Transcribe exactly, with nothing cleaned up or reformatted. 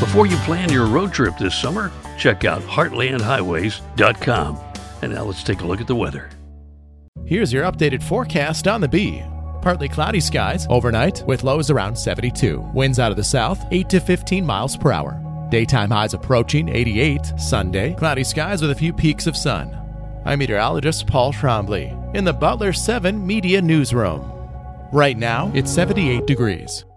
Before you plan your road trip this summer, check out heartland highways dot com. And now let's take a look at the weather. Here's your updated forecast on the Bee. Partly cloudy skies overnight with lows around seventy-two. Winds out of the south, eight to fifteen miles per hour. Daytime highs approaching eighty-eight. Sunday, cloudy skies with a few peaks of sun. I'm meteorologist Paul Trombley in the Butler seven Media Newsroom. Right now, it's seventy-eight degrees.